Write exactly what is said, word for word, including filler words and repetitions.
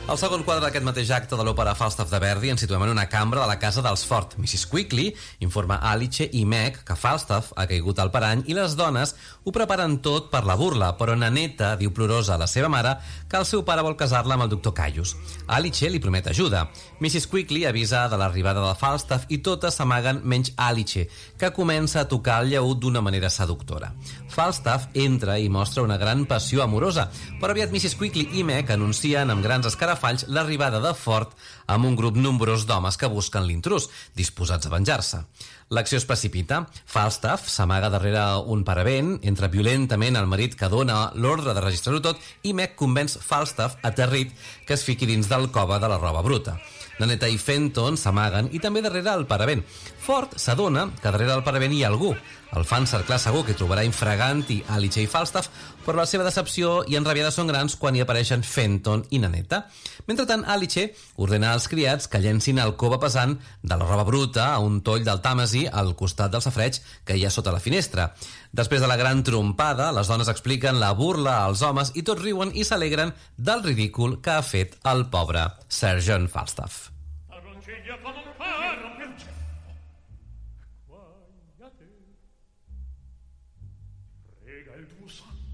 Al segon quadre d'aquest mateix acte de l'òpera Falstaff de Verdi ens situem en una cambra de la casa dels Ford. missis Quickly informa Alice i Meg que Falstaff ha caigut al parany i les dones ho preparen tot per la burla, però Naneta diu plorosa a la seva mare que el seu pare vol casar-la amb el doctor Caius. Alice li promet ajuda. missis Quickly avisa de l'arribada de Falstaff i totes s'amaguen menys Alice, que comença a tocar el llaüt d'una manera seductora. Falstaff entra i mostra una gran passió amorosa, però aviat missis Quickly i Meg anuncien amb grans escarafalls l'arribada de Ford amb un grup nombrós d'homes que busquen l'intrús, disposats a venjar-se. L'acció es precipita. Falstaff s'amaga darrere un paravent, entra violentament al marit que dona l'ordre de registrar-ho tot i Meg convenç Falstaff, aterrit, que es fiqui dins del cove de la roba bruta. Naneta i Fenton s'amaguen i també darrere el paravent. Ford s'adona que darrere del paravent hi ha algú. El fan cerclar segur que trobarà infraganti Alice i Falstaff, però la seva decepció i enrabiada són grans quan hi apareixen Fenton i Naneta. Mentrestant, Alice ordena als criats que llencin el cove pesant de la roba bruta a un toll del Tàmesi al costat del safareig que hi ha sota la finestra. Després de la gran trompada, les dones expliquen la burla als homes i tots riuen i s'alegren del ridícul que ha fet el pobre Sir John Falstaff. Prega il tuo sangue